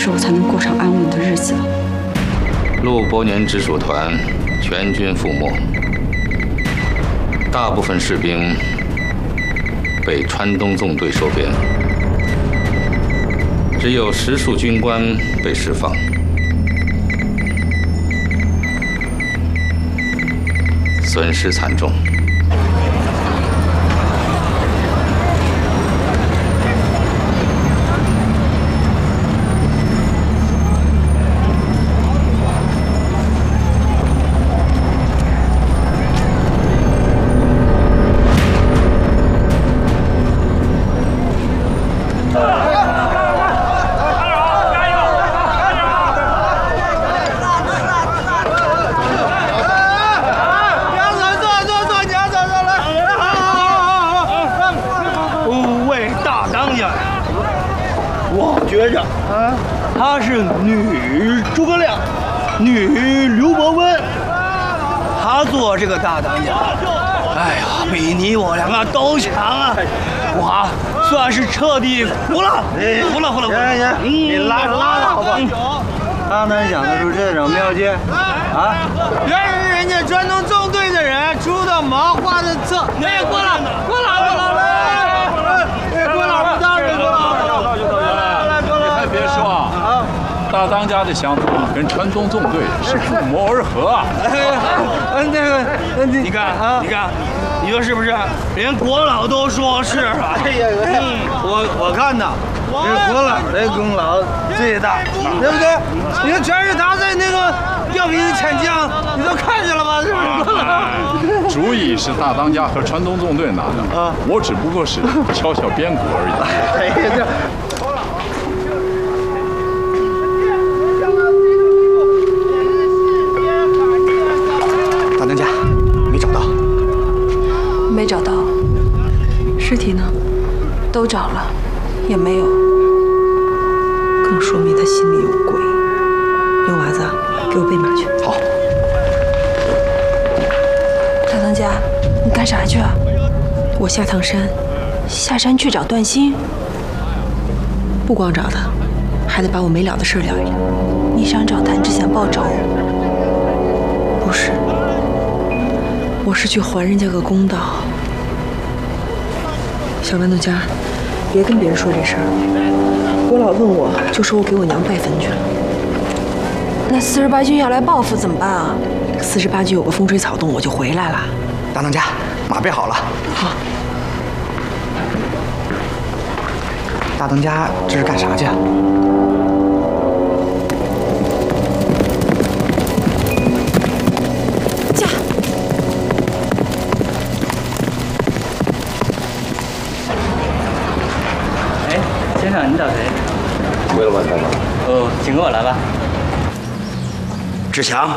时候才能过上安稳的日子？ 陆伯年直属团全军覆没，大部分士兵被川东纵队收编，只有10数军官被释放。损失惨重。 她是女诸葛亮，女刘伯温。她做这个大当家，哎呀，比你我两个都强啊！我算是彻底服了，服了。 行，你拉倒吧。他能想得出这种妙计啊？ 原是人家川东纵队的人出的谋划的策。哎，郭老，郭老，大人，郭老。 你还别说啊，大当家的想法跟川东纵队是不谋而合啊。 你看，你说是不是？连国老都说是了。 哎呀，我看呐，这国老的功劳最大，对不对？你看，全是他在那个调兵遣将，你都看见了吧？是不是？ 主意是大当家和川东纵队拿的啊，我只不过是敲敲边鼓而已。 哎呀，这。 大当家，没找到。 没找到。尸体呢？都找了，也没有。更说明他心里有鬼。牛娃子，给我备马去。 好。 大当家，你干啥去啊？我下趟山，下山去找段兴。不光找他，还得把我没了的事聊一聊。你想找谭志祥报仇？不是，我是去还人家个公道。小豌豆尖，别跟别人说这事儿。郭老问我，就说我给我娘拜坟去了。那48军要来报复怎么办啊？48军有个风吹草动，我就回来了。 大当家，马备好了。 好。 大当家这是干啥去啊？ 驾！ 哎，先生，你找谁？ 回了晚饭了。 哦，请跟我来吧。 志祥，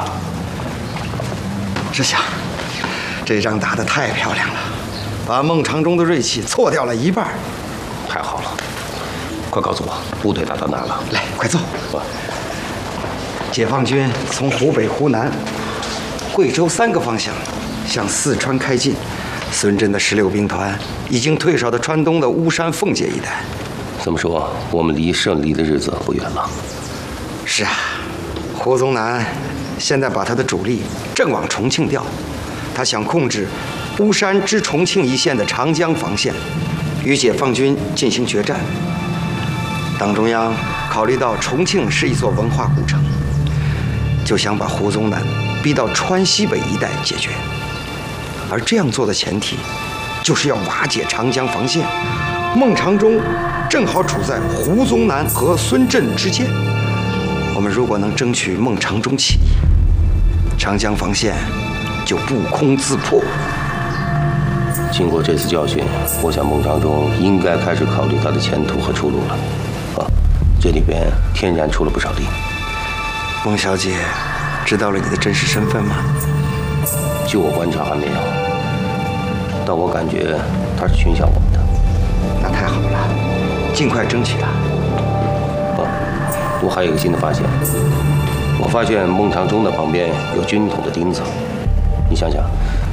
这仗打得太漂亮了，把孟长中的锐气挫掉了一半。 太好了，快告诉我部队打到哪了？ 来，快奏！解放军从湖北、湖南、贵州3个方向向四川开进，孙震的16兵团已经退守到川东的巫山、奉节一带。 这么说，我们离胜利的日子不远了。 是啊，胡宗南现在把他的主力正往重庆调，他想控制巫山至重庆一线的长江防线，与解放军进行决战。党中央考虑到重庆是一座文化古城，就想把胡宗南逼到川西北一带解决。而这样做的前提，就是要瓦解长江防线。孟长中正好处在胡宗南和孙震之间。我们如果能争取孟长中起义，长江防线就不攻自破。 经过这次教训，我想孟长中应该开始考虑他的前途和出路了。这里边天然出了不少力。 孟小姐知道了你的真实身份吗？ 据我观察还没有，但我感觉他是群想我们的。 那太好了，尽快争取啊！ 我还有一个新的发现，我发现孟长中的旁边有军统的钉子，你想想，